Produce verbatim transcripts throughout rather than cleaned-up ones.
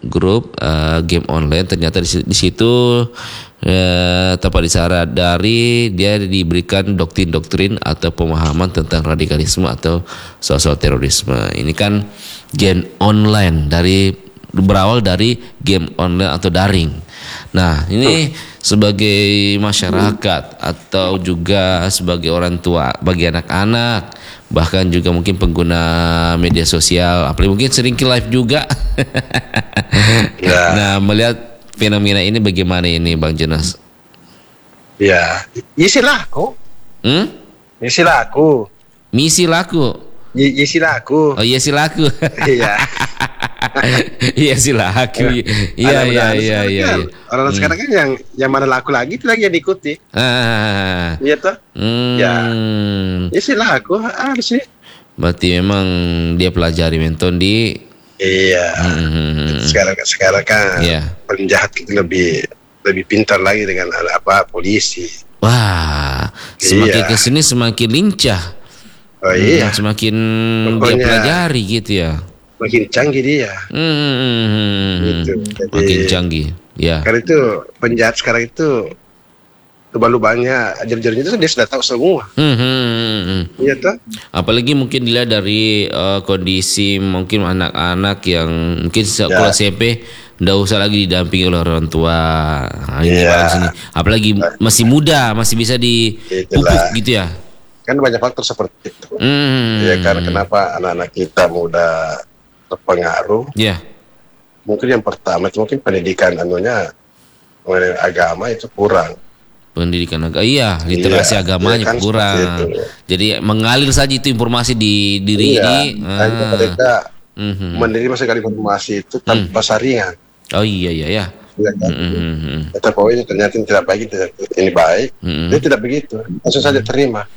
grup uh, game online. Ternyata di, di situ uh, tanpa disadari dia diberikan doktrin-doktrin atau pemahaman tentang radikalisme atau soal-soal terorisme. Ini kan game online dari berawal dari game online atau daring. Nah, ini sebagai masyarakat atau juga sebagai orang tua bagi anak-anak, bahkan juga mungkin pengguna media sosial, apalagi mungkin sering ke live juga. Ya. Nah, melihat fenomena ini bagaimana ini Bang Jonas? Ya, isi laku. Hmm? Isi laku. Misi laku. Y- isi laku. Oh iya silaku. Iya. Iya silaku. Iya iya iya iya. Orang Hmm. sekarang kan yang yang mana laku lagi itu lagi yang diikuti. Ah. Iya toh? Hmm. Ya. Isi laku harus sih. Berarti memang dia pelajari menton di. Iya. Hmm. Sekarang sekarang kan Iya. penjahat itu lebih lebih pintar lagi dengan apa polisi. Wah, semakin Iya. kesini semakin lincah. Oh iya. Hmm, semakin dia Pokoknya- pelajari gitu ya. Makin canggih dia. Hmm. Gitu. Jadi- Makin canggih. Ya. Karena itu penjahat sekarang itu lubang-lubangnya, ajar-ajarnya itu dia sudah tahu semua. Hmm, hmm, hmm, hmm. Iya toh? Apalagi mungkin dilihat dari uh, kondisi mungkin anak-anak yang mungkin sekolah Ya. S M P nggak usah lagi didampingi oleh orang tua. Nah, ini Ya. bagus ini. Apalagi masih muda, masih bisa dipupuk Itulah. gitu ya. Kan banyak faktor seperti itu. Hmm. Ya kan kenapa anak-anak kita mudah terpengaruh? Ya. Mungkin yang pertama itu mungkin pendidikan anunya mengenai agama itu kurang. Pendidikan agama, iya, literasi Iya, agamanya iya kan, kurang. seperti itu. Jadi mengalir saja itu informasi di diri Iya, ini. dan Ah. mereka Mhm. menerima segala informasi itu tanpa saringan. Oh iya iya ya. Ya kan? Mhm. Kata oh ini ternyata ini tidak baik, ini, ini baik. Mhm. Dia tidak begitu, langsung saja terima.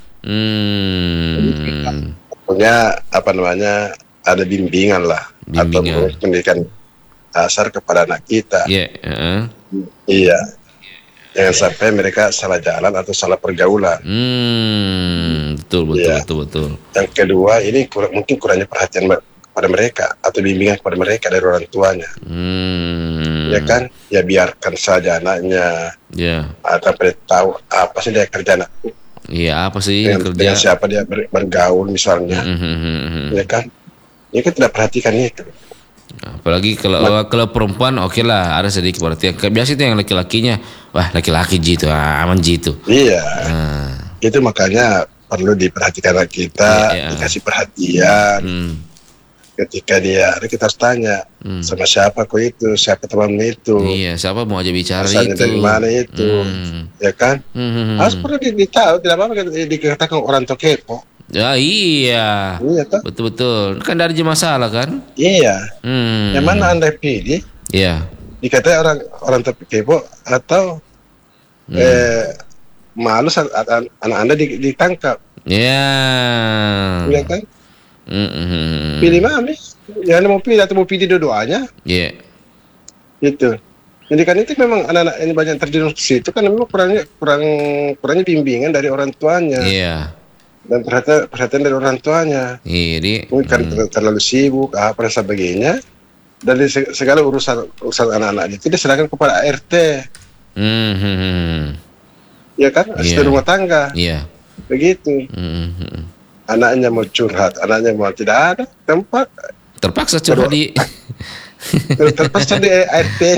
Hmm. Punya apa namanya ada bimbingan lah Bimbingan. atau pendidikan dasar kepada anak kita. Ya. heeh. Iya. Jangan sampai mereka salah jalan atau salah pergaulan. Hmm. Betul betul Iya. betul betul. Yang kedua ini kurang, mungkin kurangnya perhatian me- kepada mereka atau bimbingan kepada mereka dari orang tuanya. Hmm. Ya kan? Ya biarkan saja anaknya Ya. atau tahu apa sih dia kerja anakku, Iya apa sih dengan, kerja? dengan siapa dia ber- bergaul misalnya. Mhm. Ya kan? Dia kan tidak perhatikan itu. Apalagi kalau kalau perempuan oke lah ada sedikit perhatian. Biasa itu yang laki-lakinya, wah laki-laki gitu, ah, aman gitu. Iya. Ah. Itu makanya perlu diperhatikan anak kita, Iya, iya. dikasih perhatian. Hmm. Ketika dia, kita harus tanya Hmm. sama siapa kok itu, siapa temanmu itu, Iya, siapa mau aja bicara asalnya itu? dari mana itu, Hmm. ya kan? Hmm. Harus perlu di- ditahu, tidak apa-apa di- dikatakan orang tua kepo. Ya iya. Iya toh? Betul-betul. Kan dari masalah kan? Iya. Hmm. Yang mana anda pilih? Iya. Dikatakan orang orang tua kepo atau Hmm. eh, malu saat an- anak anda di- ditangkap, Ya. ya kan? Hmm. Pilih mana? Ya anda mau pilih atau mau pilih dua-duanya? Iya. Gitu. Jadi kan itu memang anak-anak ini banyak terjerumus ke situ kan memang kurangnya kurang kurangnya bimbingan dari orang tuanya Iya. dan perhatian perhatian dari orang tuanya. Iya, di. Mungkin kan ter- terlalu sibuk apa dan sebagainya. Dari se- segala urusan urusan anak-anak itu diserahkan kepada A R T, Hmm. hmm, hmm. ya kan? Asisten Iya. rumah tangga. Iya. Begitu. Hmm, hmm. Anaknya mau curhat, anaknya mau tidak ada tempat. Terpaksa curhat di. Ter- Terpaksa di A R T.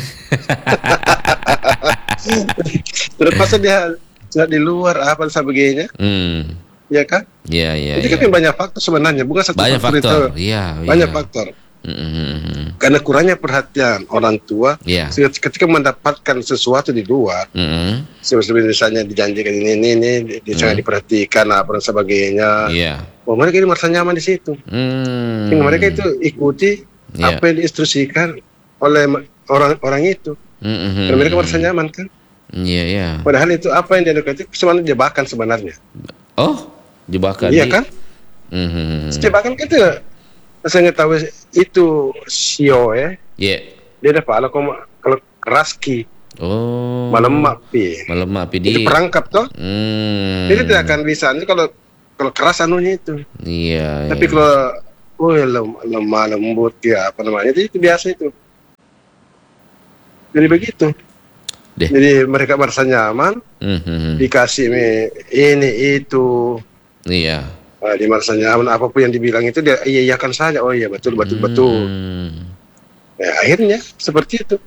Terpaksa dia curhat di luar apa dan sebagainya, Hmm. ya kan? Iya, iya. Itu kan iya. banyak faktor sebenarnya, bukan satu Banyak faktor. itu. Iya, Banyak iya. faktor. Hmm, hmm, hmm. Karena kurangnya perhatian orang tua, Iya. sehingga ketika mendapatkan sesuatu di luar, Hmm. seperti misalnya dijanjikan ini ini ini, di- di- sangat diperhatikan apa dan sebagainya. Iya. Oh, mereka ini merasa nyaman di situ. Hmm. Sehingga mereka itu ikuti Iya. apa yang diinstruksikan oleh ma- orang-orang itu. Hmm, hmm, Dan mereka hmm. merasa nyaman kan. Iya, iya. Padahal itu apa yang dia lakukan itu sebenarnya jebakan sebenarnya. Oh, jebakan. Iya di- kan? Hmm, hmm, hmm. Jebakan kan itu. Saya tahu itu sio ya. Iya. Dia dapat kalau kau- kalau keraski Oh. malam mapi. Malam api Itu di. perangkap toh. Hmm. Jadi tidak akan bisa. Ini kalau kalau keras anunya itu. Iya. Tapi iya. kalau oh lem- lemah lembut ya apa namanya itu, itu biasa itu. Jadi begitu. Deh. Jadi mereka merasa nyaman, Hmm, hmm, hmm. dikasih mi- ini itu, Iya. uh, dia merasa nyaman, apapun yang dibilang itu dia iya iyakan saja. Oh iya betul betul betul. Hmm. Ya, akhirnya seperti itu.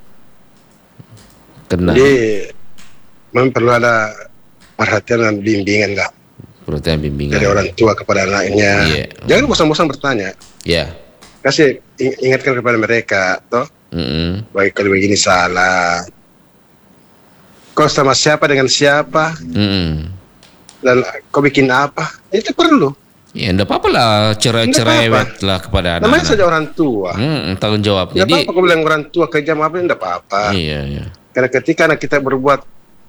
Kena Jadi memang perlu ada perhatian dan bimbingan lah perhatian bimbingan. dari orang tua kepada anaknya. Iya. Jangan bosan-bosan bertanya. Ya. Kasih ing- ingatkan kepada mereka, toh. Mm-mm. Baik kalau begini salah. Kau sama siapa dengan siapa Mm-mm. dan kau bikin apa? Itu perlu. Ya, enggak apa-apa lah cerewet-cerewet lah kepada Namanya anak-anak. saja orang tua. Hmm, tanggung jawab. Tidak Jadi, apa-apa kau bilang orang tua kejam apa, tidak apa-apa. iya, iya. Karena ketika anak kita berbuat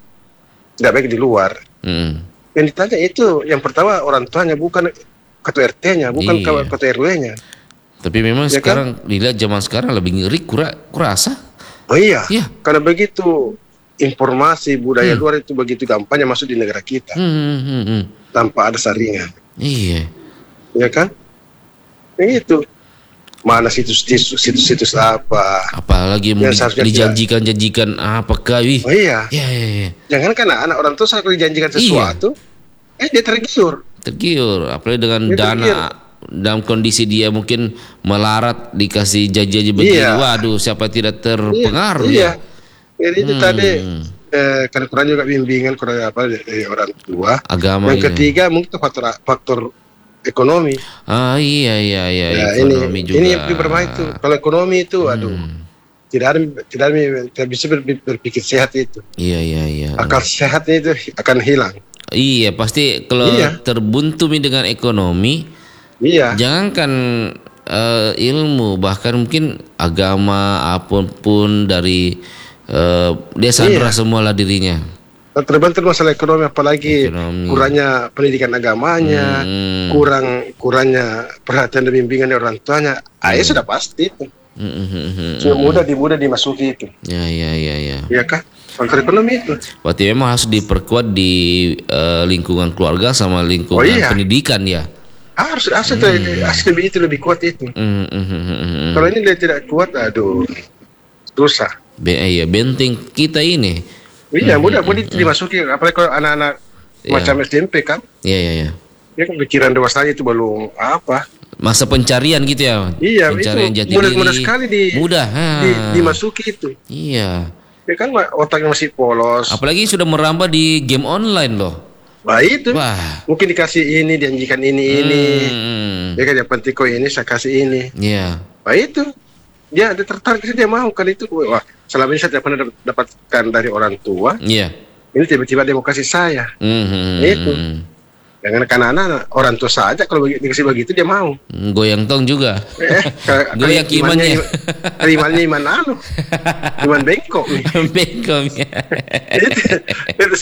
tidak baik di luar, Mm. yang ditanya itu yang pertama orang tuanya, bukan ketua R T-nya, bukan Iya. ketua R W-nya. Tapi memang Ya kan? sekarang dilihat zaman sekarang lebih ngeri, kura, kurasa. Oh iya, Iya. karena begitu informasi budaya Hmm. luar itu begitu gampangnya masuk di negara kita Hmm, hmm, hmm, hmm. tanpa ada saringan, Iya. ya kan? Begitu. Mana situs-situs situs-situs apa? Apalagi mau Yang di- seharusnya dijanjikan-janjikan apakah? Wih. Oh iya, Ya, ya, ya. jangan kan anak orang tua saat dijanjikan sesuatu, eh dia tergiur. Tergiur, apalagi dengan Dia dana tergiur. dalam kondisi dia mungkin melarat dikasih janji-janji begini. Iya. Waduh, siapa tidak terpengaruh Iya. ya? Jadi itu Hmm. tadi eh, kan kurang juga bimbingan, kurang apa dari orang tua. Agama. Yang Iya. ketiga mungkin faktor faktor ekonomi. Ah, iya, iya, iya. Ya, ini Ekonomi juga. ini yang bermain itu. Kalau ekonomi itu, aduh, Hmm. tidak ada tidak ada tidak bisa ber- berpikir sehat itu. Iya, iya, iya. Akal sehatnya itu akan hilang. Iya, pasti kalau Iya. terbuntu dengan ekonomi, Iya. jangankan eh, ilmu, bahkan mungkin agama apapun dari eh, dia sandra Iya. semualah dirinya. Terbantu masalah ekonomi, apalagi Ekonomi. kurangnya pendidikan agamanya, Hmm. kurang kurangnya perhatian dan bimbingan dari orang tuanya. Ah, ya sudah pasti itu. Hmm, hmm, hmm, hmm, Sudah hmm. mudah dimudah dimasuki itu. Ya, ya, ya, ya. Iya kan? Faktor ekonomi itu. Berarti memang harus diperkuat di eh, lingkungan keluarga sama lingkungan Oh, iya. pendidikan ya. Harus harus itu harus lebih itu lebih kuat itu. Hmm, hmm, hmm, hmm, hmm. Kalau ini dia tidak kuat, aduh, susah. Be- iya, benteng kita ini. Iya, Hmm, mudah hmm, mudah hmm, dimasuki. Apalagi kalau anak-anak Iya. macam S D M P kan, Iya, iya, iya. ya kan pikiran dewasanya itu belum apa. Masa pencarian gitu ya. Iya, Pencarian itu jati mudah diri. mudah sekali di, Mudah. ha. di dimasuki itu. Iya. Ya kan otaknya masih polos. Apalagi sudah merambah di game online loh. Nah itu Wah. mungkin dikasih ini, dijanjikan ini ini. Hmm. Ya kan yang penting kok ini saya kasih ini. Iya. Nah itu dia ada tertarik, dia mau kan itu. Wah, selama ini saya tidak pernah dap- dapatkan dari orang tua. Iya. Ini tiba-tiba dia mau kasih saya. Hmm. Itu. Jangan kan anak-anak orang tua saja kalau bagi- dikasih begitu dia mau. Goyang tong juga. Eh, kalau- Goyang kalau imannya. Kalau imannya iman anu, iman bengkok nih. Bengkom ya. itu, itu,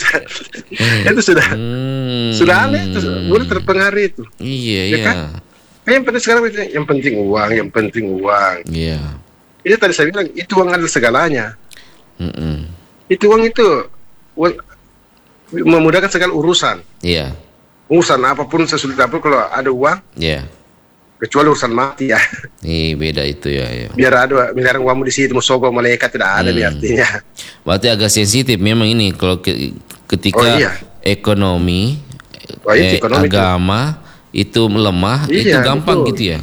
itu sudah Hmm. sudah aneh itu, udah terpengaruh itu. Iya, Ya iya. kan? Yang penting sekarang itu, yang penting uang, yang penting uang. Iya. Itu tadi saya bilang itu uang adalah segalanya. Mm-mm. Itu uang itu uang, memudahkan segala urusan. Iya. Urusan apapun sesulit apapun kalau ada uang, Iya. kecuali urusan mati ya. Nih beda itu ya, ya. Biar ada miliaran uangmu di situ, musogok malaikat tidak ada nih Hmm. artinya. Berarti agak sensitif memang ini kalau ke- ketika Oh, iya. ekonomi, Oh, itu eh, ekonomi itu. agama itu melemah, itu Iya, gampang betul. gitu ya.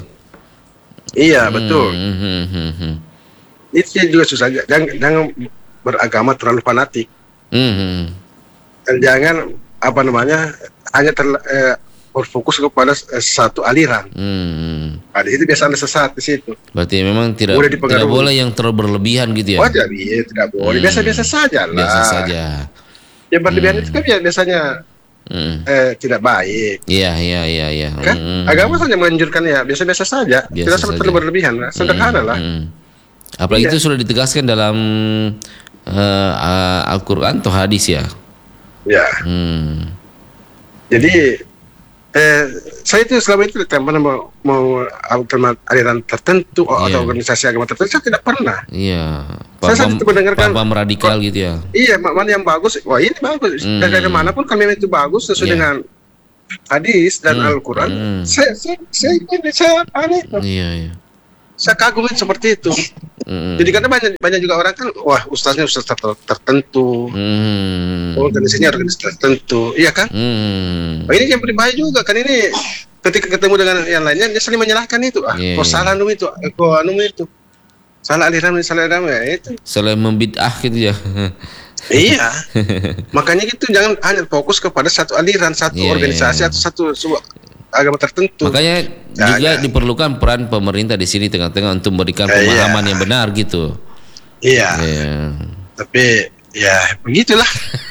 Iya betul. Hmm, hmm, hmm, hmm. Itu juga susah. Jangan, jangan beragama terlalu fanatik. Hmm, hmm. Dan jangan apa namanya hanya terla- eh, berfokus kepada eh, satu aliran. Hmm. Nah, di situ biasa ada sesat di situ. Berarti memang tidak Mudah dipengaruhi. tidak boleh yang terlalu berlebihan gitu ya. Oh, tidak, iya, tidak boleh. Hmm. Biasa-biasa saja lah. Biasa saja. Yang berlebihan Hmm. itu kan ya biasanya Hmm. eh, tidak baik. Iya, iya, iya, iya. Kan? Hmm. Agama saja menganjurkan ya biasa-biasa saja. Biasa tidak sampai saja. terlalu berlebihan. Lah. Sederhana lah. Hmm, hmm. Apalagi Iya. itu sudah ditegaskan dalam eh, uh, Al-Qur'an atau hadis ya. Ya. Hmm. Jadi eh, saya itu selama itu tidak pernah mau, mau agama aliran tertentu Iya. atau organisasi agama tertentu, saya tidak pernah. Iya. Saya saat itu mendengarkan- paham radikal gitu ya. Iya, ma- mana yang bagus? Wah ini bagus. Hmm. Dan dari manapun kalau memang itu bagus sesuai Iya. dengan hadis dan Hmm. Al-Quran, Hmm. saya saya saya ini saya aneh itu. Iya, iya. Saya kagum itu seperti itu. Mm. Jadi karena banyak banyak juga orang kan, wah ustaznya ustaz ter- tertentu, Mm. organisasinya organisasi tertentu, iya kan? Mm. Oh, ini yang berbahaya juga kan ini. Ketika ketemu dengan yang lainnya dia saling menyalahkan itu. Ah, Yeah, kok yeah. salah anu itu, eh, kok anu itu. Salah aliran, salah aliran ya itu. Selain membid'ah gitu ya. Iya. Makanya gitu jangan hanya fokus kepada satu aliran, satu Yeah, organisasi yeah. atau satu sebuah agama tertentu. Makanya Jangan. juga diperlukan peran pemerintah di sini tengah-tengah untuk memberikan Eh, pemahaman iya. yang benar gitu. Iya. Iya. Tapi ya begitulah.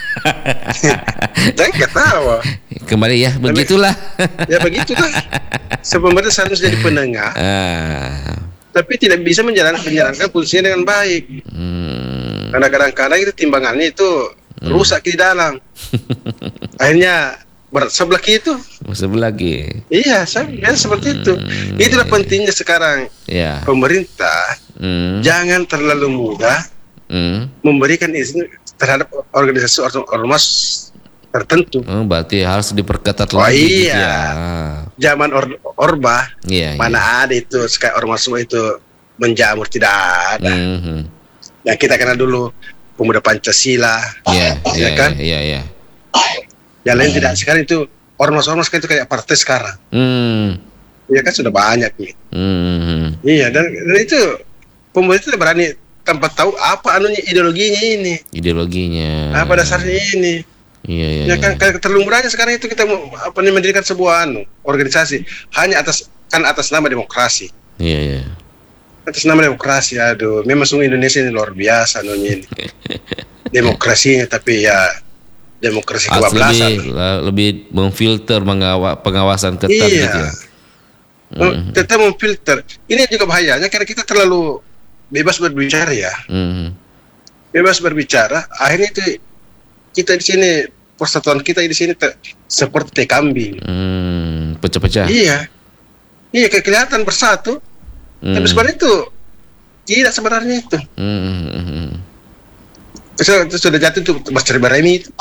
Jangan ketawa. Kembali ya, begitulah. Ya begitulah. Sebenarnya seharusnya jadi penengah, Ah. tapi tidak bisa menjalankan menjalankan fungsinya dengan baik. Hmm. Karena kadang-kadang itu timbangannya itu rusak di dalam. Akhirnya berat sebelah itu. Sebelah lagi. Iya, saya biasa seperti itu. Itulah pentingnya sekarang Ya. pemerintah Hmm. jangan terlalu mudah Hmm. memberikan izin terhadap organisasi or- ormas tertentu. Oh, berarti harus diperketat Oh, lagi gitu iya. ya. Zaman or- Orba, Iya. mana iya. ada itu sekarang ormas semua itu menjamur, tidak ada. Mhm. Yang kita kenal dulu pemuda Pancasila, Iya, ya iya, kan? iya, iya. Yang lain tidak. Sekarang itu ormas-ormas kayak itu kayak partai sekarang. Hmm. Ya kan sudah banyak nih. Hmm. Iya, dan, dan itu pemerintah tidak berani tanpa tahu apa anunya ideologinya ini, Ideologinya. apa dasarnya ini. Iya, iya. Ya kan kayak terlumbrahnya sekarang itu kita mau apa nih mendirikan sebuah anu organisasi hanya atas kan atas nama demokrasi. Iya, iya. Atas nama demokrasi, aduh, memang sungguh Indonesia ini luar biasa anunya ini. Demokrasinya tapi ya demokrasi Harus lebih kebablasan. la- lebih memfilter mengawa, pengawasan ketat Iya. gitu ya. Hmm. Kita memfilter. Ini juga bahayanya karena kita terlalu bebas berbicara ya. Hmm. Bebas berbicara, akhirnya itu kita di sini persatuan kita di sini te- seperti teh kambing. Hmm. Pecah-pecah. Iya. Iya kayak kelihatan bersatu, Hmm. tapi sebenarnya itu tidak sebenarnya itu. Hmm. hmm, hmm. Itu, itu sudah jatuh itu Mas Cerbaremi itu.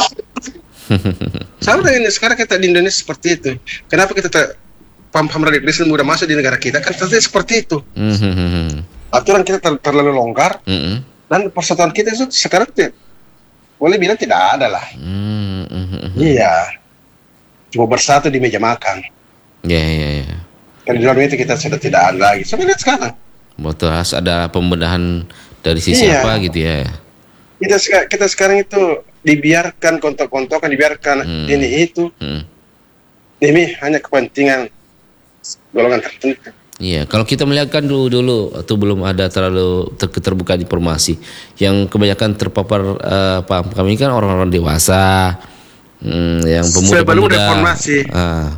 Sama dengan ini, sekarang kita di Indonesia seperti itu. Kenapa kita ter, paham-paham radikalisme mudah masuk di negara kita? Kan ternyata seperti itu. Hmm, hmm, hmm. Aturan kita ter- terlalu longgar Hmm. dan persatuan kita itu sekarang tidak, boleh bilang tidak ada lah. Hmm, hmm, hmm. Iya. Cuma bersatu di meja makan. Ya, ya, ya. Dan di dalam itu kita sudah tidak ada lagi. Sampai lihat sekarang. Betul, harus ada pembenahan dari sisi Iya. apa gitu ya. Kita seka- kita sekarang itu dibiarkan kontok-kontokan, dibiarkan Hmm. ini itu Hmm. demi hanya kepentingan golongan tertentu. Iya, kalau kita melihat kan dulu-dulu atau belum ada terlalu ter- keterbukaan informasi, yang kebanyakan terpapar eh, paham kami kan orang-orang dewasa, hmm, yang Sebelum pemuda-pemuda. reformasi. Ah,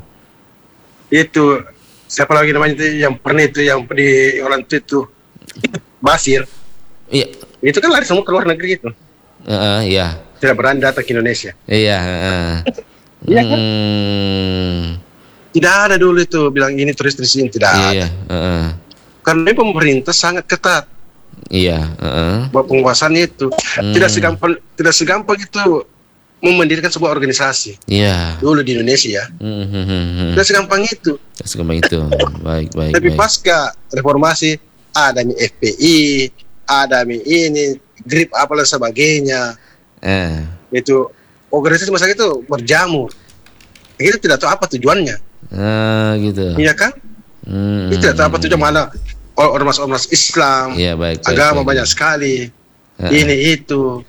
Itu siapa lagi namanya itu yang pernah itu yang di orang itu, itu Basir. iya, Itu kan lari semua ke luar negeri itu. ah, iya, Tidak berani datang ke Indonesia. iya. ah. Iya kan? Hmm, Tidak ada dulu itu bilang ini turis di sini, tidak iya, ada. iya, ah, ah. Karena pemerintah sangat ketat iya, ah, ah. buat penguasaan itu. Hmm. Tidak segampang tidak segampang itu memendirikan sebuah organisasi Iya. dulu di Indonesia ya. Hmm, hmm, hmm, hmm. Tidak segampang itu. Segampang itu, baik, baik, Tapi baik. pasca reformasi ada mi F P I, ada mi ini, grip apalah sebagainya. Eh, Itu organisasi masyarakat itu berjamur. Kita tidak tahu apa tujuannya, ah, gitu. iya kan? Hmm, Kita tidak tahu apa tujuan mana ormas-ormas Islam, Iya, baik, baik, agama baik. banyak sekali, Ah, ini itu,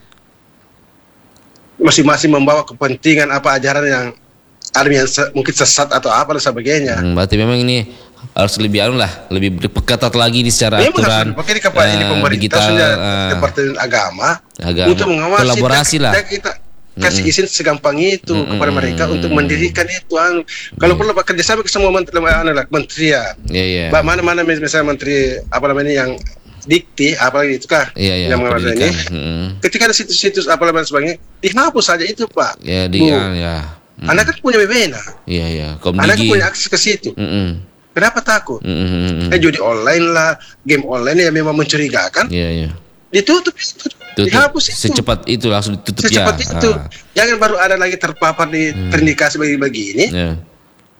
masing-masing membawa kepentingan apa ajaran yang ada yang se- mungkin sesat atau apa dan sebagainya. Hmm, berarti memang ini harus lebih anu lah, lebih diperketat lagi di secara Memang aturan harus pakai di kepala ini eh, pemerintah, digital, sudah eh, Departemen Agama, agama, untuk mengawasi kolaborasi dan- lah. dan kita kasih izin segampang itu Mm-mm. kepada mereka untuk mendirikan itu. Anu. Kalau perlu bekerja sama ke semua menteri, anu lah, kementerian. Iya, iya. Bah, mana-mana misalnya menteri apa namanya yang dikti apalagi itu kah Iya, iya. yang mengatur pendidikan. ini. Mm-mm. Ketika ada situs-situs apa namanya sebagainya, dihapus saja itu Pak. Ya, di Bu, ah, ya. Mm. Anda kan punya wewenang, Iya, iya. Anda kan Komdigi. punya akses ke situ. Mm-mm. Kenapa takut? Mm-mm. Eh, judi online lah, game online yang memang mencurigakan, Iya, iya. ditutup itu, Tutup. dihapus itu. Secepat itu langsung ditutup Secepat ya. itu. Ah, Jangan baru ada lagi terpapar di terindikasi begini-begini, ya.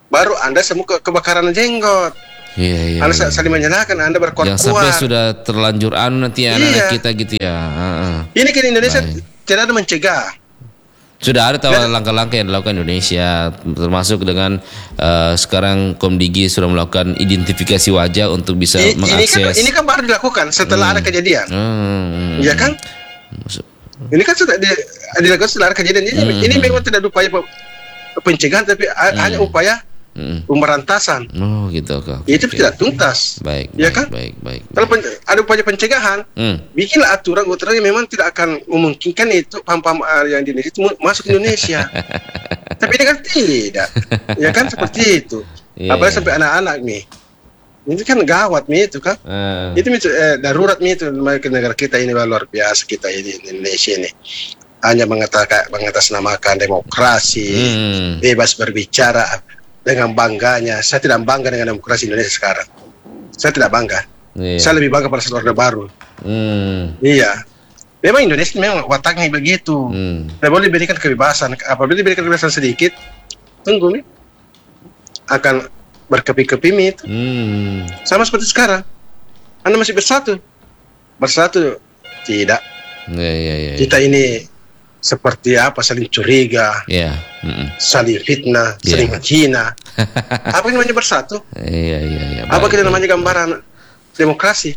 baru Anda semua ke kebakaran jenggot. Iya, iya. Anda iya. saling menyalahkan, Anda berkuat-kuat. Yang sampai sudah terlanjur anu nanti anak-anak Iya. kita gitu ya. Heeh. Ini kan Indonesia Baik. tidak ada mencegah. Sudah ada tahu Dan- langkah-langkah yang dilakukan Indonesia, termasuk dengan eh, sekarang Komdigi sudah melakukan identifikasi wajah untuk bisa I- ini kan mengakses. ini kan baru dilakukan setelah ada kejadian. Hmm. Iya kan? Ini kan sudah di, dilakukan setelah ada kejadian. Ini, Hmm. ini memang tidak ada upaya pe- pencegahan, tapi a- hanya upaya Hmm. pemberantasan. Oh gitu kok. Itu tidak tuntas. Baik, Iya baik, kan? baik, baik. Kalau pen- ada upaya pencegahan, Hmm. bikinlah aturan aturan yang memang tidak akan memungkinkan itu pam-pam uh, yang di Indonesia itu mu- masuk ke Indonesia. Tapi ini kan tidak, ya kan seperti itu. Iya. Apalagi sampai anak-anak nih, ini kan gawat nih itu kan. Ah. Itu Mi, eh, darurat nih itu ke negara kita ini luar biasa kita ini Indonesia ini hanya mengatakan mengatasnamakan demokrasi, Hmm. bebas berbicara dengan bangganya. Saya tidak bangga dengan demokrasi Indonesia sekarang. Saya tidak bangga. Iya. Saya lebih bangga pada satu Orde Baru. Hmm. Iya. Memang Indonesia memang wataknya begitu. Hmm. Tidak boleh diberikan kebebasan. Apabila diberikan kebebasan sedikit, tunggu nih akan berkepi-kepi Mi, itu. Hmm. Sama seperti sekarang. Anda masih bersatu. Bersatu tidak. Ya, ya, ya. Kita ini seperti apa, saling curiga, Ya. Mm-mm. saling fitnah, Iya. saling menghina. Apa yang namanya bersatu? Iya, iya, iya. Apa Baik, kita baik. namanya gambaran demokrasi?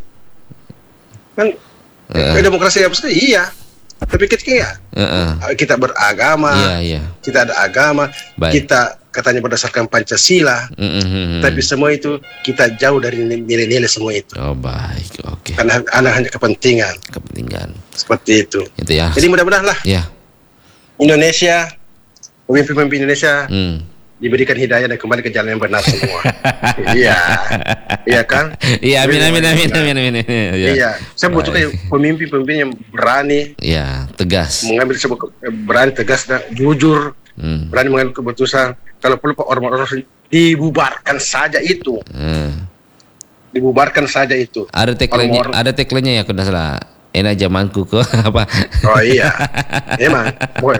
Kan Heeh. eh, demokrasi apa sih? Iya. Tapi kita Heeh. kita beragama, Iya, iya. kita ada agama, Baik. kita katanya berdasarkan Pancasila, Mm-mm. tapi semua itu kita jauh dari nilai-nilai semua itu. Oh baik, oke. Karena anak hanya kepentingan Kepentingan seperti itu. itu ya. Jadi mudah-mudahan lah Ya. Indonesia, pemimpin-pemimpin Indonesia Hmm. diberikan hidayah dan kembali ke jalan yang benar semua. Iya, iya kan? Iya, amin, amin, amin, amin, amin. Iya. Iya, saya Baik. butuhkan pemimpin-pemimpin yang berani Ya, tegas. mengambil sebuah ke- berani tegas dan jujur, Hmm. berani mengambil keputusan. Kalau perlu Pak ormas-ormas dibubarkan saja itu, Hmm. dibubarkan saja itu. Ada tagline-nya, Ormas- ada tagline-nya ya kalau tidak salah. Enak zamanku kok apa? Oh iya, memang. Mau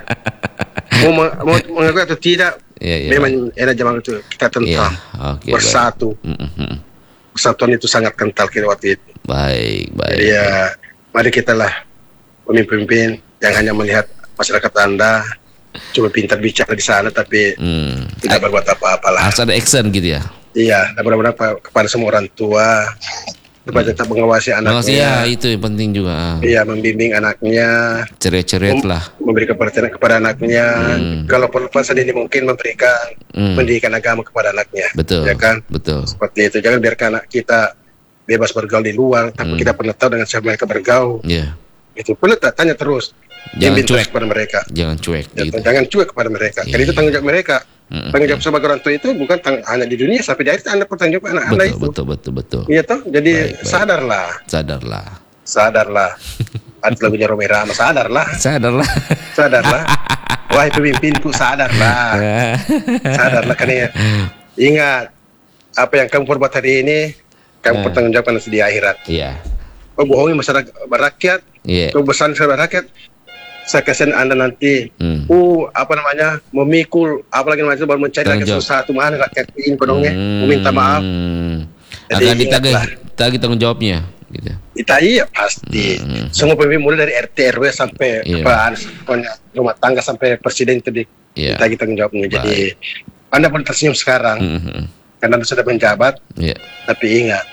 mau mau mengakui atau tidak, Iya, iya. memang era zaman itu kita Iya, tentram, oke. bersatu. Baik. Mm-mm. Persatuan itu sangat kental kita waktu itu. Baik, baik. Jadi ya, mari kita lah pemimpin-pemimpin yang hanya melihat masyarakat Anda cuma pintar bicara di sana tapi Hmm. tidak berbuat apa-apa lah. Harus ada action gitu ya. Iya, dan mudah-mudahan pa- kepada semua orang tua supaya tetap mengawasi Makasih ya, anaknya. itu yang penting juga. Iya, membimbing anaknya, Ceret-ceret lah. memberikan perhatian kepada anaknya. Hmm. Kalau perlu sedini mungkin memberikan Hmm. pendidikan agama kepada anaknya. Betul. Ya kan? Betul. Seperti itu. Jangan biarkan anak kita bebas bergaul di luar, tapi Hmm. kita pernah tahu dengan siapa mereka bergaul. Ya. Itu perlu tak tanya terus. Jangan Bimbing terus cuek. kepada mereka. Jangan cuek Ya, gitu. Jangan cuek kepada mereka. Iya. Karena itu tanggung jawab mereka. Mm-mm. Tanggung jawab sebagai orang tua itu bukan tang- hanya di dunia, sampai di akhirat Anda bertanggung jawab anak Anda Betul, itu. betul, betul, betul. Iya toh. Jadi Baik, baik. sadarlah, Sadarlah. sadarlah. Ada lagunya Roma Irama, sadarlah, Sadarlah. sadarlah. Wahai pemimpinku, sadarlah, sadarlah. Karena ingat apa yang kamu perbuat hari ini, kamu Nah. bertanggung jawab nanti di akhirat. Iya. Kau bohongi masyarakat rakyat, Iya. kau besan rakyat. Saya kasihan Anda nanti. Hmm. Uh, apa namanya, memikul, apalagi macam baru mencari Tanggung rakyat jawab. susah tuh mana rakyat ini kodongnya, Hmm. meminta maaf. Jadi Akan ditagih, ingatlah. tagih tanggung jawabnya gitu. Kita iya pasti. Hmm. Semua pemimpin mulai dari R T R W sampai Iya. apa, pokoknya rumah tangga sampai presiden itu di Iya. kita tanggung jawabnya. Jadi Anda boleh tersenyum sekarang Mhm. karena Anda sudah menjabat, Iya. tapi ingat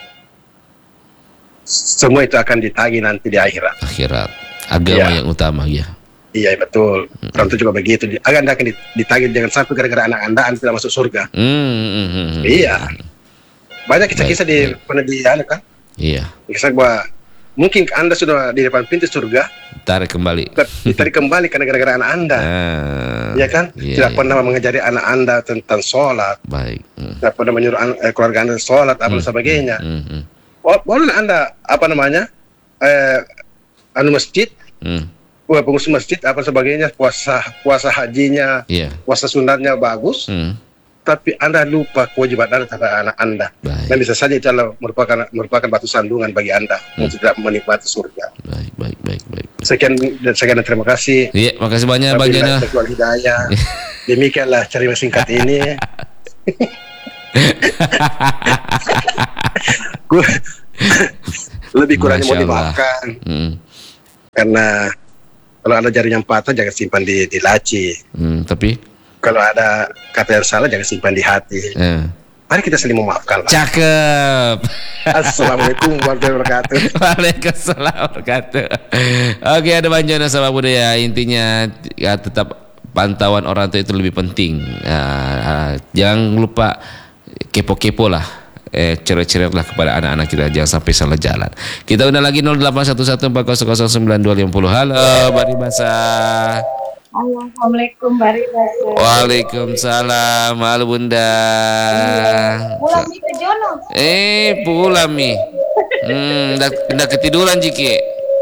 semua itu akan ditagih nanti di akhirat. Akhirat. Agama Iya. yang utama ya. Iya betul. Orang itu juga begitu. Di- Anda akan ditagih, jangan sampai gara-gara anak Anda Anda tidak masuk surga. Hmm, hmm, hmm. Iya. Banyak kisah-kisah Baik, di baik. pernah di anu kan? Iya. Kisah bahwa mungkin Anda sudah di depan pintu surga, Tarik kembali. ditarik kembali karena gara-gara anak Anda. Ah, Ya kan? iya, Tidak iya. pernah mengajari anak Anda tentang sholat, Baik. Hmm. tidak pernah menyuruh an- eh, keluarga Anda sholat, apa dan sebagainya. Hmm, hmm. Bo- Boleh Anda apa namanya? Eh, anu masjid, Hmm. wah, pengurus masjid apa sebagainya, puasa puasa hajinya, Iya. puasa sunatnya bagus, Hmm. tapi Anda lupa kewajiban Anda terhadap anak Anda. Baik. Dan bisa saja itu adalah merupakan merupakan batu sandungan bagi Anda untuk tidak menikmati surga. Baik, baik, baik, baik. Sekian dan sekian dan terima kasih. Iya, makasih banyak Bang Wabillahi Jana. taufiq wal hidayah. Demikianlah cerita singkat ini. Gua lebih kurangnya mau Masya Allah. dimaafkan. Hmm. Karena kalau ada jaring yang patah jangan simpan di, di laci. Hmm, tapi Kalau ada kata yang salah jangan simpan di hati. eh. Mari kita saling memaafkan lah. Cakep. Assalamualaikum warahmatullahi wabarakatuh. Waalaikumsalam wabarakatuh. Oke, ada banyak nasabah budaya. Intinya ya, tetap pantauan orang tua itu lebih penting. Ya, jangan lupa kepo-kepo lah. Eh, ceret-ceret lah kepada anak-anak kita. Jangan sampai salah jalan. Kita undang lagi nol delapan satu satu empat nol nol sembilan dua lima nol. Halo, Bari Masa. Assalamualaikum Bari Masa. Waalaikumsalam. Halo Bunda. Pulang nih ke Jono. Eh, pulang mi. Hmm, dah, dah ketiduran Jiki.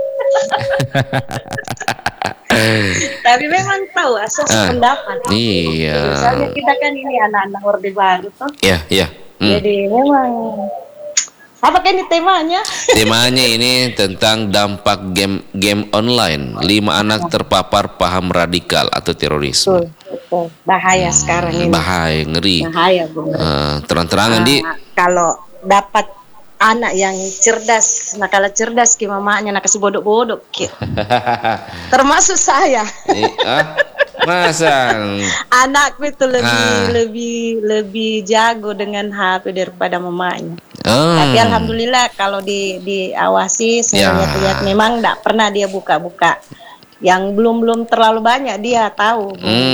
Tapi memang tahu asas Ah, pendapat. iya. Misalnya kita kan ini anak-anak Orde Baru toh. Ya, ya. Hmm. Jadi memang apa kan ini temanya? Temanya ini tentang dampak game game online. Lima anak terpapar paham radikal atau terorisme. Betul, betul. Bahaya sekarang ini. Bahaya, ngeri. Bahaya, Bung. Eh, terang-terangan di. Ah, kalau dapat anak yang cerdas, nah kalau cerdas ki mamanya nak kasih bodoh-bodoh ki. Termasuk saya. Eh, ah, masa? Anakku itu lebih Ah. lebih lebih jago dengan H P daripada mamanya. Oh. Tapi alhamdulillah kalau di diawasi saya Ya. lihat-lihat memang tidak pernah dia buka-buka. Yang belum-belum terlalu banyak dia tahu.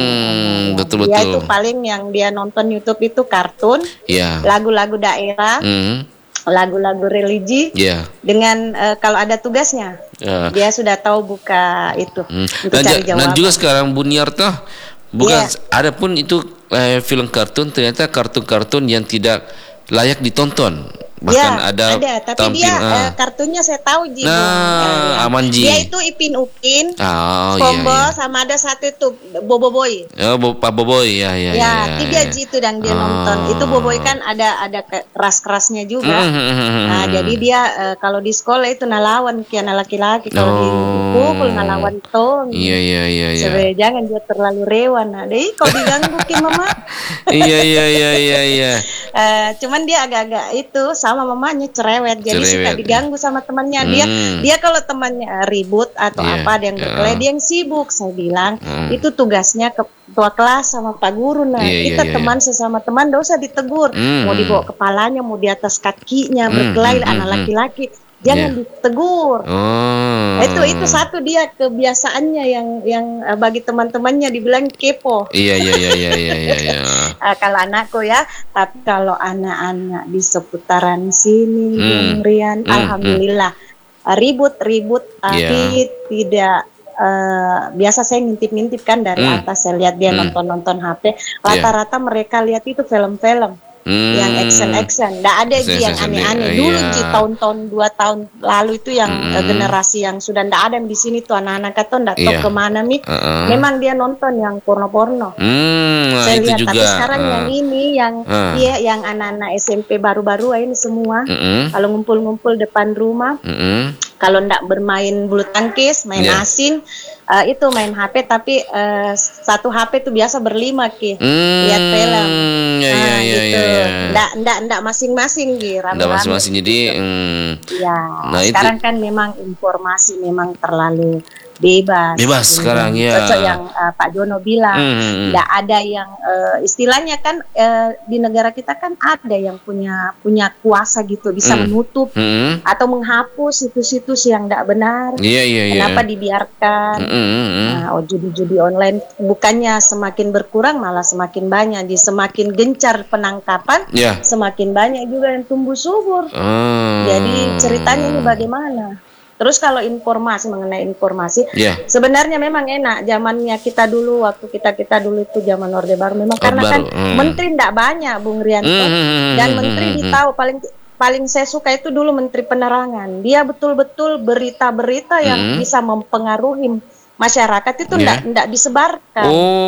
Hmm, Dia betul-betul. itu paling yang dia nonton YouTube itu kartun, Ya. lagu-lagu daerah, Hmm, lagu-lagu religi ya. dengan eh, kalau ada tugasnya. Ya. Dia sudah tahu buka itu Hmm. untuk Dan, cari ja- dan jawaban. juga sekarang Buniar tuh bukan Iya. ada pun itu eh, film kartun, ternyata kartun-kartun yang tidak layak ditonton. Bahkan Ya, ada, tapi tampil dia ah. eh, kartunya saya tahu Ji. Nah, Bung. Eh, aman, Ji. Dia itu Ipin Upin, Oh, iya, Combo iya. sama ada satu itu Bobo Boy. Oh, Bo- Pak Boboy ya ya. Ya, ya, tiga ya. Ji itu dan dia Oh. nonton. Itu Boboy kan ada ada keras-kerasnya juga. Hmm, hmm, hmm, hmm, Nah, hmm. jadi dia eh, kalau di sekolah itu nalawan kian laki-laki, kalau Oh. dipukul nalawan tong. Iya iya iya iya. Sebenarnya jangan dia terlalu rewan. Nah, deh kalau diganggu ki mama. Iya iya iya iya iya. Eh, cuman dia agak-agak itu sama mamanya cerewet, jadi suka Cerewet. diganggu sama temannya. Dia Hmm. dia kalau temannya eh, ribut atau Iya, apa ada yang iya. berkelahi, dia yang sibuk. Saya bilang Hmm. itu tugasnya ketua kelas sama pak guru. Nah, Iya, iya, kita iya, teman sesama teman, nggak usah ditegur. Hmm, Mau hmm. dibawa kepalanya, mau di atas kakinya, Hmm, berkelahi hmm, anak hmm, laki-laki, jangan Iya. ditegur. Oh. Itu itu satu dia kebiasaannya yang yang eh, bagi teman-temannya dibilang kepo. Iya iya iya iya iya iya. iya. Ah, kalau anakku ya, tapi kalau anak-anak di seputaran sini, Hmm. Bung Rian, Hmm, alhamdulillah ah, ribut-ribut, tapi tidak eh, biasa saya ngintip-ngintip kan dari Hmm. atas, saya lihat dia Hmm. nonton-nonton H P, rata-rata mereka lihat itu film-film. Hmm. Yang action-action, nggak ada Ji yang Action-action, aneh-aneh. iya. Dulu Ji tahun-tahun dua tahun lalu itu yang Mm-mm. eh, generasi yang sudah nggak ada di sini tuh anak-anak itu nggak tahu Iya. kemana mi. Uh-uh. Memang dia nonton yang porno-porno. Hmm, nah Saya itu lihat, juga. tapi sekarang Ah. yang ini yang Ah. dia yang anak-anak S M P baru-baru ini semua Mm-mm. kalau ngumpul-ngumpul depan rumah, Mm-mm. kalau ndak bermain bulu tangkis, main Iya. asing, eh, itu main H P, tapi eh, satu H P itu biasa berlima ki, Hmm, lihat film. Ya ya Ah, ya gitu. ya. Ndak ndak ndak masing-masing ki, Udah rame-rame. masing-masing jadi. Hmm, Ya, Nah, itu- sekarang kan memang informasi memang terlalu bebas. Bebas Hmm, sekarang, ya. Cocok yang eh, Pak Jono bilang, Hmm, hmm, hmm. nggak ada yang eh, istilahnya kan eh, di negara kita kan ada yang punya punya kuasa gitu, bisa Hmm. menutup Hmm. atau menghapus situs-situs yang nggak benar. Iya iya iya. Kenapa dibiarkan? Hmm, hmm, hmm. Nah, oh, judi-judi online bukannya semakin berkurang, malah semakin banyak. Di semakin gencar penangkapan, Ya. semakin banyak juga yang tumbuh subur. Oh. Jadi ceritanya ini bagaimana? Terus kalau informasi mengenai informasi, Ya. sebenarnya memang enak. Zamannya kita dulu, waktu kita kita dulu itu zaman Orde Baru, memang Orde karena kan Baru, hmm. menteri tidak banyak, Bung Rianto, Hmm, dan hmm, menteri hmm, ditahu paling paling saya suka itu dulu Menteri Penerangan. Dia betul-betul berita-berita yang Hmm. bisa mempengaruhi masyarakat itu Ya. tidak tidak disebarkan.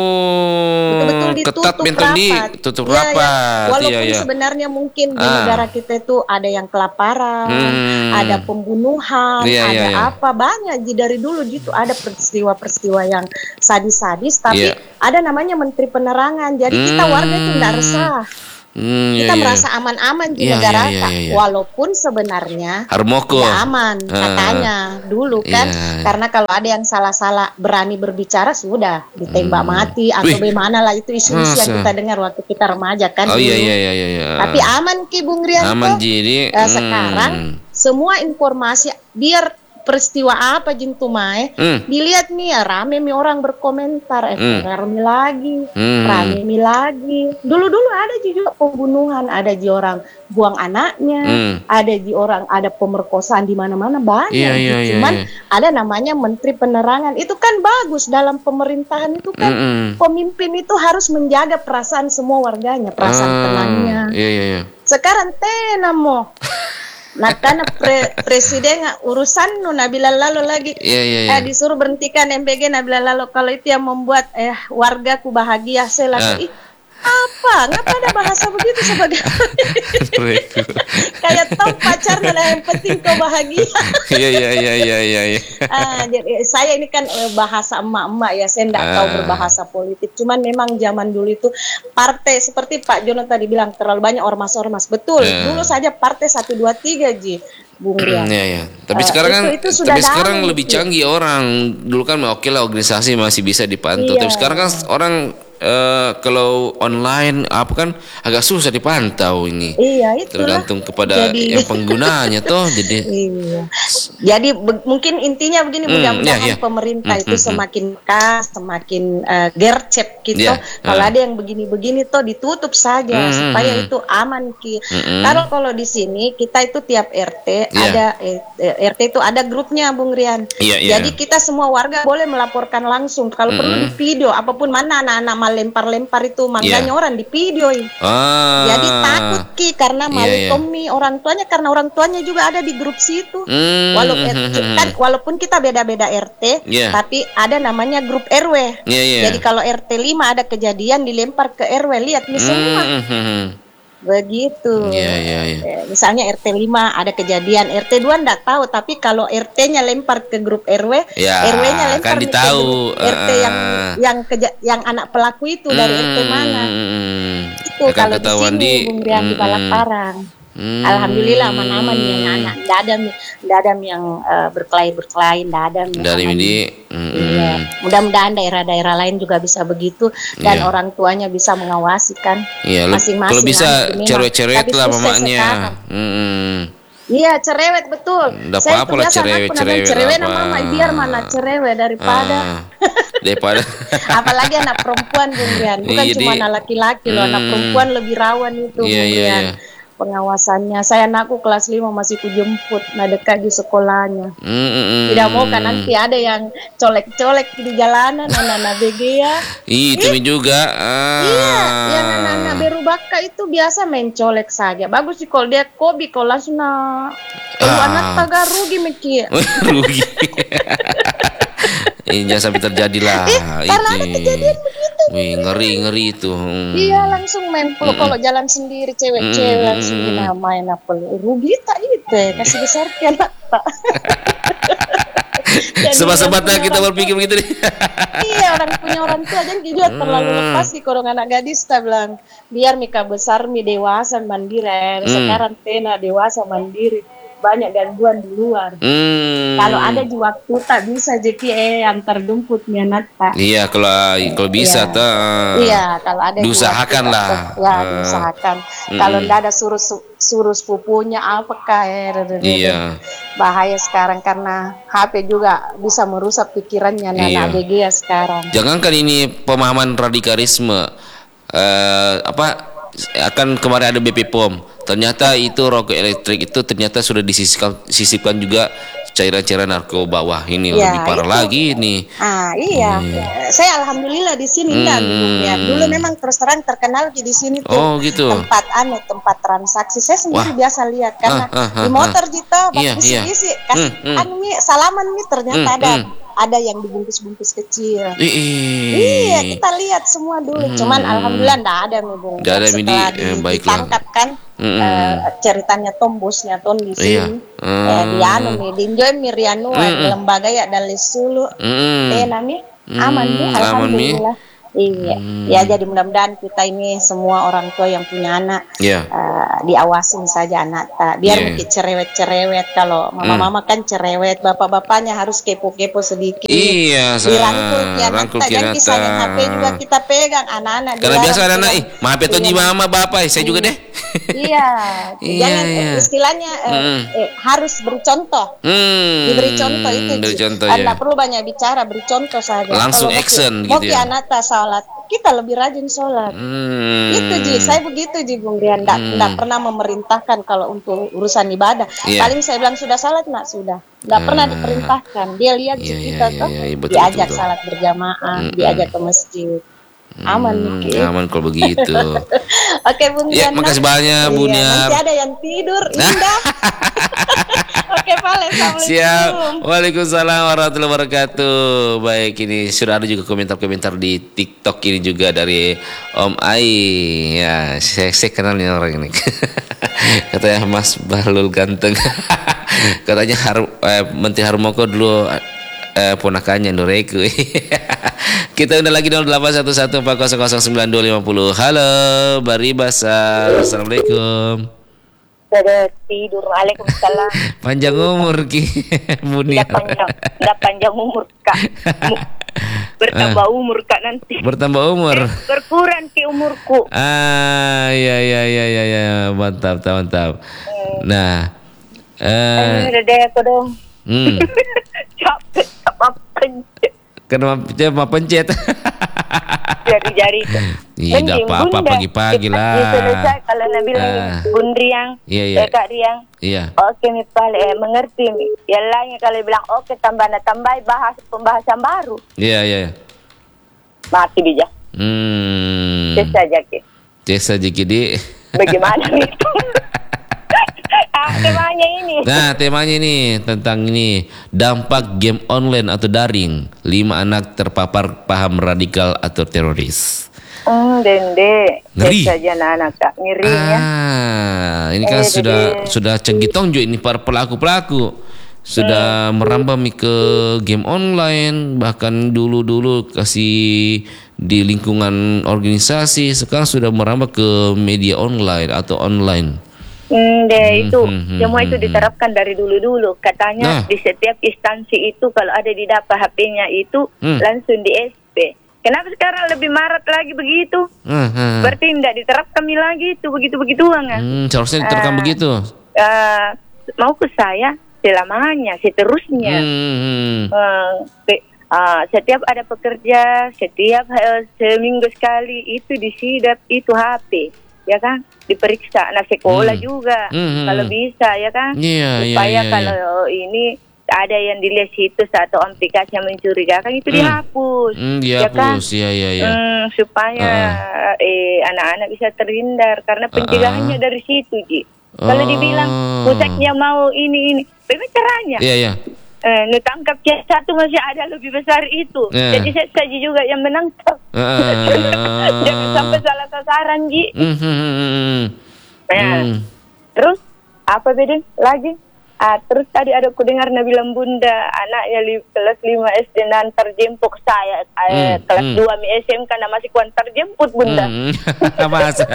Oh. Betul-betul ditutup Ketat mental di rapat. tutup Iya, iya. rapat. Walaupun Iya, iya. sebenarnya mungkin di Ah. negara kita itu ada yang kelaparan, Hmm. ada pembunuhan, Iya, ada iya, iya. apa banyak Ji, dari dulu gitu ada peristiwa-peristiwa yang sadis-sadis, tapi Iya. ada namanya Menteri Penerangan. Jadi kita Hmm. warga itu tidak resah. Hmm, Kita iya, iya. merasa aman-aman di Iya, negara iya, iya, kita, iya. walaupun sebenarnya Harmoko. tidak aman Ah, katanya dulu kan, iya. karena kalau ada yang salah-salah berani berbicara sudah ditembak Hmm. mati atau Wih. bagaimana lah, itu isu-isu yang Masa? kita dengar waktu kita remaja kan Oh dulu. iya iya iya iya. iya. Tapi aman Ki Bung Rianto. Aman jadi. Eh, sekarang semua informasi biar peristiwa apa jintu mae Hmm. dilihat nih ya, rame nih orang berkomentar, eh Hmm. rame lagi, Hmm. rame nih lagi. Dulu-dulu ada juga pembunuhan, ada ji orang buang anaknya, Hmm. ada ji orang ada pemerkosaan di mana-mana banyak. Iya, Ji. iya, iya, Cuman iya. ada namanya Menteri Penerangan, itu kan bagus dalam pemerintahan itu kan. Mm-mm. Pemimpin itu harus menjaga perasaan semua warganya, perasaan Ah, tenangnya. Iya iya iya. Sekarang tenamo. Nah karena pre- presiden urusan nu Nabila Lalo lagi Iya iya iya. eh, disuruh berhentikan M B G Nabila Lalo, kalau itu yang membuat eh wargaku bahagia, saya langsung Ah. ih apa ngapa ada bahasa begitu sebagai kayak tau pacarnya lah, yang penting kau bahagia. Iya iya iya iya iya. iya. Ah, jadi saya ini kan eh, bahasa emak-emak ya, saya enggak tahu Ah. berbahasa politik. Cuman memang zaman dulu itu partai seperti Pak Jono tadi bilang terlalu banyak ormas-ormas. Betul. Ya. Dulu saja partai satu dua tiga Ji, Bung Rian. Iya iya. Tapi Eh, sekarang kan itu- itu sudah tapi sekarang damai, lebih Ci. canggih orang. Dulu kan oke lah organisasi masih bisa dipantau. Iya. Tapi sekarang kan orang eh, kalau online apa kan agak susah dipantau ini. Iya, itulah. Tergantung kepada Jadi- yang penggunanya toh. Jadi Iya. Jadi be- mungkin intinya begini, Hmm, mudah-mudahan iya, iya. pemerintah Hmm, itu hmm, hmm. semakin kas, semakin eh, gercep gitu. Iya, Kalau ah. ada yang begini-begini tuh ditutup saja Hmm, hmm, supaya hmm. itu aman Ki. Hmm. Kalau kalau di sini kita itu tiap R T Iya. ada eh, eh, R T itu ada grupnya Bung Rian. Iya, iya. Jadi kita semua warga boleh melaporkan langsung. Kalau perlu di video apapun, mana anak-anak mau lempar-lempar itu mangganya Iya. orang di videoin. ah. Jadi takut Ki karena malu Iya, iya. Tommy orang tuanya, karena orang tuanya juga ada di grup situ. Hmm. Walaupun kan walaupun kita beda-beda R T, Iya. tapi ada namanya grup R W. Iya iya. Jadi kalau R T lima ada kejadian dilempar ke R W, lihat nih semua. Hmm, hmm, hmm. Begitu. Iya iya iya. Eh, Misalnya R T lima ada kejadian, R T dua enggak tahu, tapi kalau R T-nya lempar ke grup R W, Ya, R W-nya lempar kan nih ke ditahu, grup R T yang ah. yang keja- yang anak pelaku itu dari R T mana. Hmm. Itu Akan kalau di ketahuan sini di- Bung Rian di Hmm. Balakparang. Hmm. Alhamdulillah aman-aman nih anak-anak. Tidak ada tidak ada yang eh, berkelahi-berkelahi, tidak ada. Dari aman. ini. hmm, Iya. Mudah-mudahan daerah-daerah lain juga bisa begitu dan Iya. orang tuanya bisa mengawasi kan. Iya, le- Masing-masing kalau bisa anak ini mah. cerewet-cerewet Tapi lah susah mamanya. sekarang. Hmm. Iya, cerewet betul. Nggak Saya apa-apa itu lah biasa anakku cerewet, namanya cerewet cerewet apa. nama mama, biar mana cerewet daripada Ah. Daripada apalagi anak perempuan Bung Rian. Bukan Iya, cuma jadi- anak laki-laki loh, anak Hmm. perempuan lebih rawan itu Iya, Bung iya, Rian. iya. Pengawasannya, saya anakku kelas lima masih kujemput, nah dekat di sekolahnya. Hmm, hmm, hmm. Tidak mau kan nanti ada yang colek-colek di jalanan anak-anak B G ya. Ih, itu juga. Ah. Iya, yang anak-anak beru baka itu biasa main colek saja. Bagus sih kalau dia kobi kalau langsung na kalau Ah. anak taga rugi Miki. Rugi. Ini jangan sampai terjadi lah. Eh, karena ada kejadian begitu. Wih, ngeri ngeri itu. Hmm. Iya langsung main peluk kalau jalan sendiri cewek-cewek Mm-mm. langsung dia main apa rugi tak itu ya, kasih besar ke anak tak. Jadi Sebab-sebabnya orang kita punya berpikir begitu nih. Iya orang punya orang tua jangan juga terlalu Hmm. lepas sih kalau anak gadis tak bilang biar Mika besar mi dewasa mandiri. Hmm. Sekarang Tena dewasa mandiri banyak gangguan di luar. Hmm. Kalau ada di waktu tak bisa jadi eh antar jemput mi anak tak. Iya, kalau kalau bisa Iya. tuh. Iya, kalau ada di diusahakan waktu, lah. Ya, Ah. diusahakan. Mm-mm. Kalau enggak ada suruh suruh sepupunya apakah eh, Iya. bahaya sekarang karena H P juga bisa merusak pikirannya Iya. anak A B G ya sekarang. Jangankan ini pemahaman radikalisme, eh, apa akan kemarin ada B P P O M. Ternyata itu rokok elektrik itu ternyata sudah disisipkan sisipkan juga cairan-cairan narkoba. Wah, ini Ya, lebih parah itu. lagi nih. Ah iya, Eh, saya alhamdulillah di sini enggak Hmm. ya. Dulu memang terus terang terkenal di sini tuh Oh, gitu. tempat anu tempat transaksi. Saya sendiri Wah. biasa lihat karena Ah, ah, ah, di motor Jita Iya, bisi-bisi kasih Hmm, hmm. anu mi salaman mi ternyata Hmm, ada hmm. ada yang dibungkus-bungkus kecil. Ih, ih. Iya, kita lihat semua dulu. Cuman alhamdulillah enggak ada nih, Bung. Nggak ada, Midi. Setelah Eh, di- baiklah. ditangkap kan Mm-mm. eh, ceritanya Tom bosnya Tom di sini. Iya. Hmm. Eh, di anu nih, di Enjoy Mirianu Mm-mm. lembaga ya dari Sulu. Mm-mm. Tena nih Hmm, aman nih, aman, Mi. alhamdulillah. Iya, Hmm. ya jadi mudah-mudahan kita ini semua orang tua yang punya anak Ya. uh, diawasin saja anak, tak biar Iya. mungkin cerewet-cerewet. Kalau mama-mama kan cerewet, bapak-bapaknya harus kepo-kepo sedikit. Iya, sa- Dirangkul kianata, rangkul jangan kianata. kisahnya H P juga kita pegang, anak-anak Karena dilarang biasa anak-anak, ih, pegang. maaf itu Iya. mama bapak, saya juga deh. Iya, Iya, jangan iya. istilahnya eh, Mm. eh, harus beri contoh. Hmm. Diberi contoh itu, Beri Ci. contoh Anda ya. perlu banyak bicara, beri contoh saja. Langsung Kalau action mau gitu ya. anak salat, kita lebih rajin sholat. Hmm. Itu Ji, saya begitu Ji Bung Rian, nggak Hmm. nggak pernah memerintahkan kalau untuk urusan ibadah. Iya. Paling saya bilang sudah salat nak sudah, nggak pernah Ah. diperintahkan. Dia lihat Ji Iya, iya, kita iya, tuh iya, iya, betul, diajak betul. salat berjamaah, Mm-mm. diajak ke masjid. Aman Hmm, Niki. aman kalau begitu. Oke Bung Ya, Rian. makasih banyak, Bu Iya, Niar. nanti ada yang tidur indah. Oke, Pak. Assalamualaikum. Siap. Waalaikumsalam warahmatullahi wabarakatuh. Baik, ini sudah ada juga komentar-komentar di TikTok ini juga dari Om Ai. Ya, saya, saya kenal nih orang ini. Katanya Mas Bahlul ganteng. Katanya Har, eh, Menteri Harmoko dulu eh, ponakannya Nureku. Kita udah lagi nol delapan satu satu empat nol nol sembilan dua lima nol. Halo, Bari Basar. Assalamualaikum. Sudah tidur. Waalaikumsalam. Panjang umur Ki Munia. Tidak panjang, tidak panjang umur kak. Mu- Bertambah umur kak nanti. Bertambah umur. Berkurang ki umurku. Ah, ya ya ya ya ya, mantap, mantap, mantap. Nah, eh, Udah deh aku dong. hmm, Capek apa pencet kenapa kenapa pencet? jari-jari itu. Iya, tidak Mending apa-apa Bunda. pagi-pagi lah. Ya, selesai kalau nak bilang Ah. Bun Riang, Iya, iya. eh, Kak Riang. Iya. Oke nih Pale, eh, mengerti nih. Yang lainnya kalau bilang oke tambah tambah bahas pembahasan baru. Iya, iya. Mati bija. Hmm. Tes saja ki. Desa Jikidi. Bagaimana itu? Ah, temanya ini. Nah, temanya ini tentang ini dampak game online atau daring. Lima anak terpapar paham radikal atau teroris. Hmm, dende. Ngeri. Tes saja anak-anak kak. Ngerinya. Ah, ini kan Eh, sudah jadi- sudah canggih tonjok ini para pelaku-pelaku. Sudah merambah mi ke game online, bahkan dulu-dulu kasih di lingkungan organisasi, sekarang sudah merambah ke media online atau online. Hmm, deh itu hmm, hmm, semua itu hmm, diterapkan dari dulu-dulu. Katanya Nah. di setiap instansi itu kalau ada di data H P-nya itu Hmm. langsung di S P. Kenapa sekarang lebih marat lagi begitu? Ah, ah. Berarti tidak diterapkan lagi itu begitu-begituan kan? Hmm, seharusnya diterapkan Ah. begitu. Eh, mau ke saya selamanya, seterusnya. Hmm, hmm. Eh, pe- ah, setiap ada pekerja, setiap eh, seminggu sekali itu disidap itu H P, ya kan? Diperiksa anak sekolah Hmm. juga, Hmm, hmm, kalau hmm. bisa, ya kan? Iya, iya, Supaya iya, kalau ini ada yang dilihat situs atau aplikasi yang mencurigakan itu Hmm. dihapus, Hmm, ya kan? dihapus, iya, iya, iya. Hmm, supaya eh anak-anak bisa terhindar karena pencegahannya dari situ, Ji. Kalau Oh. dibilang pusatnya mau ini ini, bagaimana caranya? Iya, iya. Eh, nu tangkap C satu masih ada lebih besar itu. Ya. Jadi saya saja juga yang menangkap. Ah. Jangan sampai salah sasaran, Ji. Hmm, hmm, hmm, hmm. Nah, Hmm. terus apa beda lagi? Ah, terus tadi ada aku dengar Nabi Bunda anaknya li, kelas lima S D nantar jemput saya eh, Hmm, kelas hmm. dua mi S M karena masih kuantar jemput Bunda. Hmm. Masa?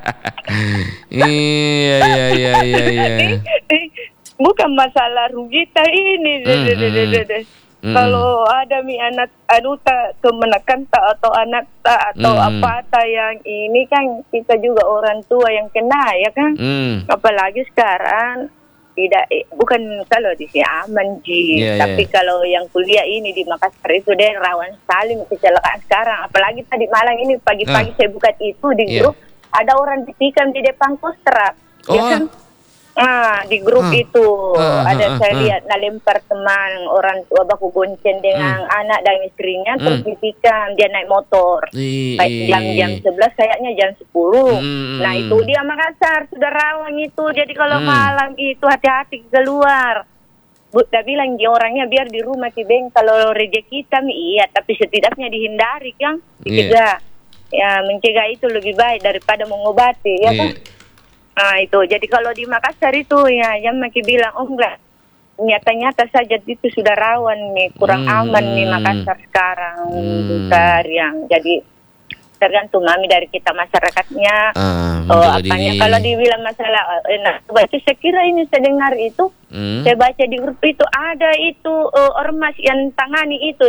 Iya, iya, iya, iya, iya. Bukan masalah rugi ta ini. Hmm, Deh, deh, deh, deh, deh. Hmm. Kalau ada mi anak anu ta kemenakan ta atau anak ta atau Hmm. apa ta yang ini kan kita juga orang tua yang kena ya kan. Hmm. Apalagi sekarang tidak eh, bukan kalau di sini aman Ji, Iya, tapi iya. kalau yang kuliah ini di Makassar itu deh rawan sekali kecelakaan sekarang. Apalagi tadi malam ini pagi-pagi Ah. saya buka itu di Iya. grup ada orang ditikam di depan kostra, ya Oh. kan? Nah, di grup Ah. itu Ah, ah, ada ah, saya ah. lihat nah lempar teman orang tua baku gonceng dengan anak dan istrinya terus Hmm. ditikam dia naik motor. Ih, Baik ih. jam jam sebelas kayaknya jam sepuluh. Hmm. Nah itu dia Makassar sudah rawan itu. Jadi kalau Hmm. malam itu hati-hati keluar. Bu, dah bilang dia orangnya biar di rumah ki Beng. Kalau rezeki kita iya, tapi setidaknya dihindari kan. Dicegah. Ya mencegah itu lebih baik daripada mengobati ya kan. Iya. Nah itu. Jadi kalau di Makassar itu ya yang maki bilang oh enggak. Nyata-nyata saja itu sudah rawan nih, kurang Hmm. aman nih Makassar sekarang, Hmm. besar yang jadi tergantung mami dari kita masyarakatnya. Ah, oh, menjaga apanya diri. kalau dibilang masalah eh, nah, baca saya kira ini saya dengar itu Hmm. saya baca di grup itu ada itu eh, ormas yang tangani itu